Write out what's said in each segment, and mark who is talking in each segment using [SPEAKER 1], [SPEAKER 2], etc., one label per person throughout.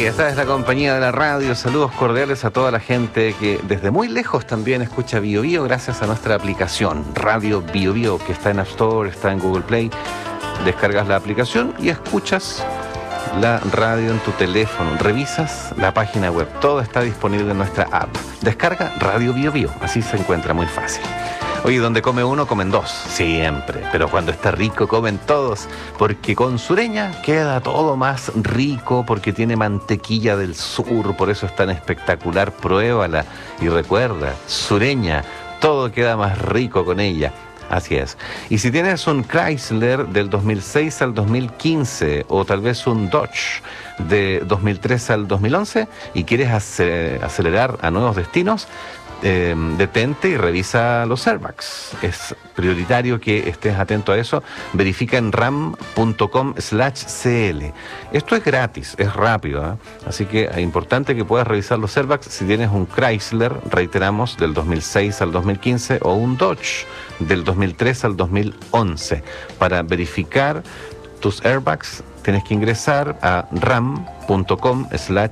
[SPEAKER 1] Sí, esta es la compañía de la radio. Saludos cordiales a toda la gente que desde muy lejos también escucha Bio Bio gracias a nuestra aplicación Radio Bio Bio, que está en App Store, está en Google Play. Descargas la aplicación y escuchas la radio en tu teléfono. Revisas la página web. Todo está disponible en nuestra app. Descarga Radio Bio Bio. Así se encuentra muy fácil. Oye, donde come uno, comen dos, siempre. Pero cuando está rico, comen todos. Porque con Sureña queda todo más rico, porque tiene mantequilla del sur, por eso es tan espectacular. Pruébala y recuerda, Sureña, todo queda más rico con ella. Así es. Y si tienes un Chrysler del 2006 al 2015, o tal vez un Dodge de 2003 al 2011, y quieres acelerar a nuevos destinos, detente y revisa los airbags. Es prioritario que estés atento a eso. Verifica en ram.com/cl. Esto es gratis, es rápido, ¿eh? Así que es importante que puedas revisar los airbags si tienes un Chrysler, reiteramos, del 2006 al 2015, o un Dodge del 2003 al 2011. Para verificar tus airbags tienes que ingresar a ram.com/cl.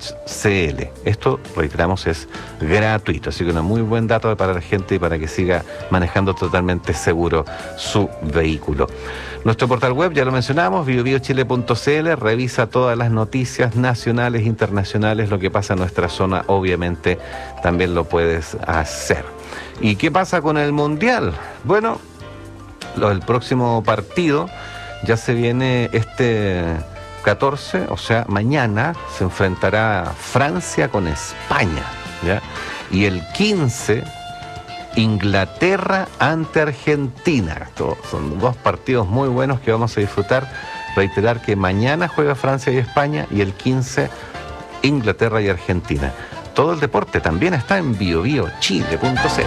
[SPEAKER 1] Esto, reiteramos, es gratuito, así que un muy buen dato para la gente y para que siga manejando totalmente seguro su vehículo. Nuestro portal web, ya lo mencionamos, biobiochile.cl. Revisa todas las noticias nacionales, internacionales, lo que pasa en nuestra zona, obviamente también lo puedes hacer. ¿Y qué pasa con el Mundial? Bueno, el próximo partido ya se viene este 14, o sea, mañana se enfrentará Francia con España, ¿ya? Y el 15, Inglaterra ante Argentina. Estos son dos partidos muy buenos que vamos a disfrutar. Reiterar que mañana juega Francia y España, y el 15, Inglaterra y Argentina. Todo el deporte también está en biobiochile.cl.